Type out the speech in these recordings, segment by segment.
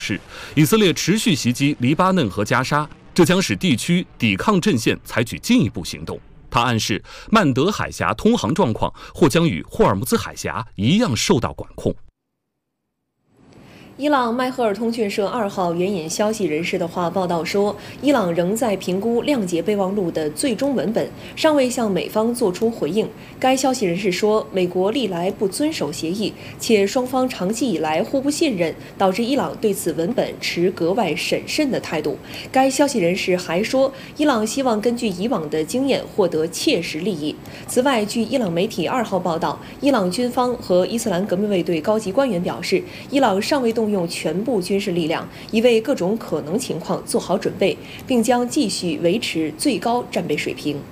是以色列持续袭击黎巴嫩和加沙，这将使地区抵抗阵线采取进一步行动。他暗示曼德海峡通航状况或将与霍尔木兹海峡一样受到管控。 伊朗迈赫尔通讯社2号援引消息人士的话报道说，伊朗仍在评估谅解备忘录的最终文本，尚未向美方作出回应。该消息人士说，美国历来不遵守协议，且双方长期以来互不信任，导致伊朗对此文本持格外审慎的态度。该消息人士还说，伊朗希望根据以往的经验获得切实利益。此外，据伊朗媒体2号报道，伊朗军方和伊斯兰革命卫队高级官员表示，伊朗尚未动用全部军事力量，以为各种可能情况做好准备，并将继续维持最高战备水平。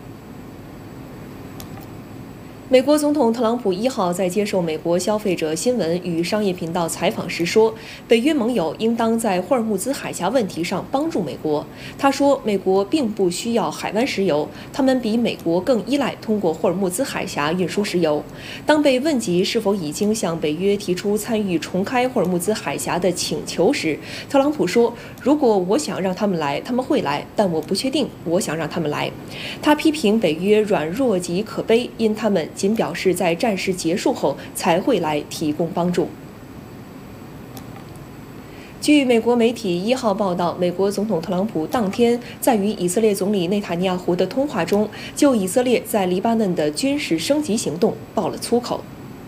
美国总统特朗普1号在接受美国消费者新闻与商业频道采访时说，北约盟友应当在霍尔木兹海峡问题上帮助美国。他说，美国并不需要海湾石油，他们比美国更依赖通过霍尔木兹海峡运输石油。当被问及是否已经向北约提出参与重开霍尔木兹海峡的请求时，特朗普说，如果我想让他们来，他们会来，但我不确定我想让他们来。他批评北约软弱及可悲，因他们仅表示在战事结束后才会来提供帮助。据美国媒体1号报道，美国总统特朗普当天在与以色列总理内塔尼亚胡的通话中，就以色列在黎巴嫩的军事升级行动爆了粗口。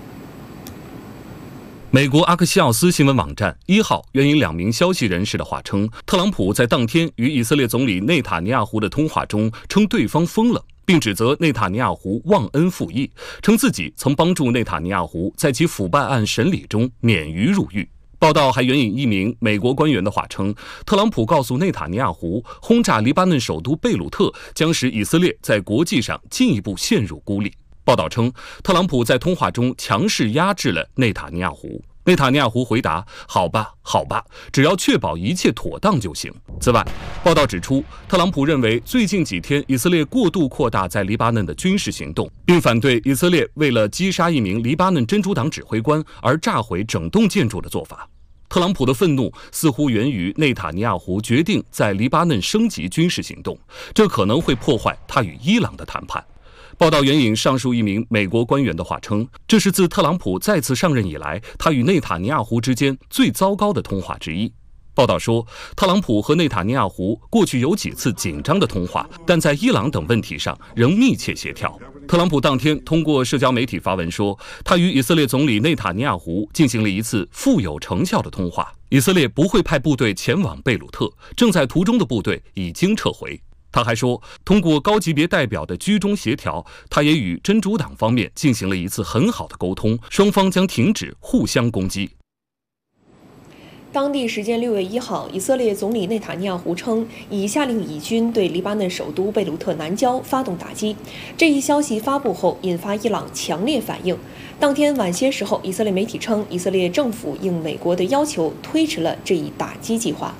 美国阿克西奥斯新闻网站1号援引2名消息人士的话称，特朗普在当天与以色列总理内塔尼亚胡的通话中称对方疯了，并指责内塔尼亚胡忘恩负义，称自己曾帮助内塔尼亚胡在其腐败案审理中免于入狱。报道还援引1名美国官员的话称，特朗普告诉内塔尼亚胡，轰炸黎巴嫩首都贝鲁特将使以色列在国际上进一步陷入孤立。报道称，特朗普在通话中强势压制了内塔尼亚胡。内塔尼亚胡回答：“好吧，好吧，只要确保一切妥当就行。”此外，报道指出，特朗普认为最近几天以色列过度扩大在黎巴嫩的军事行动，并反对以色列为了击杀1名黎巴嫩真主党指挥官而炸毁整栋建筑的做法。特朗普的愤怒似乎源于内塔尼亚胡决定在黎巴嫩升级军事行动，这可能会破坏他与伊朗的谈判。报道援引上述1名美国官员的话称，这是自特朗普再次上任以来，他与内塔尼亚胡之间最糟糕的通话之一。报道说，特朗普和内塔尼亚胡过去有几次紧张的通话，但在伊朗等问题上仍密切协调。特朗普当天通过社交媒体发文说，他与以色列总理内塔尼亚胡进行了一次富有成效的通话，以色列不会派部队前往贝鲁特，正在途中的部队已经撤回。他还说，通过高级别代表的居中协调，他也与真主党方面进行了一次很好的沟通，双方将停止互相攻击。 当地时间6月1号，以色列总理内塔尼亚胡称，已下令以军对黎巴嫩首都贝鲁特南郊发动打击。这一消息发布后，引发伊朗强烈反应。当天晚些时候，以色列媒体称，以色列政府应美国的要求推迟了这一打击计划。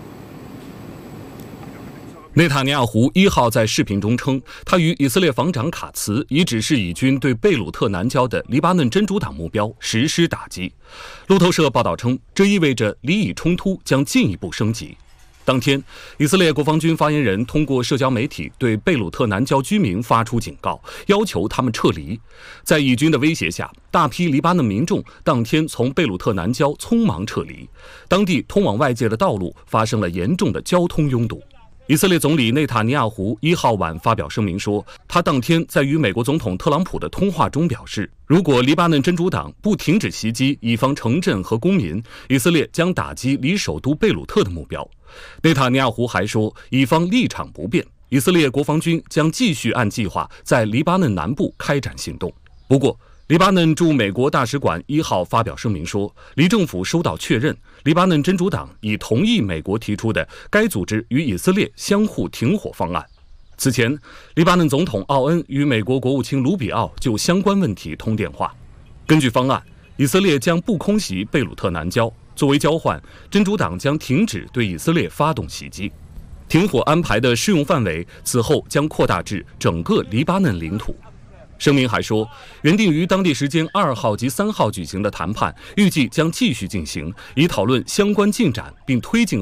内塔尼亚胡1号在视频中称，他与以色列防长卡茨已指示以军对贝鲁特南郊的黎巴嫩真主党目标实施打击。路透社报道称，这意味着黎以冲突将进一步升级。当天，以色列国防军发言人通过社交媒体对贝鲁特南郊居民发出警告，要求他们撤离。在以军的威胁下，大批黎巴嫩民众当天从贝鲁特南郊匆忙撤离，当地通往外界的道路发生了严重的交通拥堵。以色列总理内塔尼亚胡1号晚发表声明说，他当天在与美国总统特朗普的通话中表示，如果黎巴嫩真主党不停止袭击以方城镇和公民，以色列将打击离首都贝鲁特的目标。内塔尼亚胡还说，以方立场不变，以色列国防军将继续按计划在黎巴嫩南部开展行动。不过，黎巴嫩驻美国大使馆1号发表声明说，黎政府收到确认，黎巴嫩真主党已同意美国提出的该组织与以色列相互停火方案。此前，黎巴嫩总统奥恩与美国国务卿卢比奥就相关问题通电话。根据方案，以色列将不空袭贝鲁特南郊，作为交换，真主党将停止对以色列发动袭击。停火安排的适用范围此后将扩大至整个黎巴嫩领土。 声明还说，原定于当地时间2号及3号举行的谈判，预计将继续进行，以讨论相关进展并推进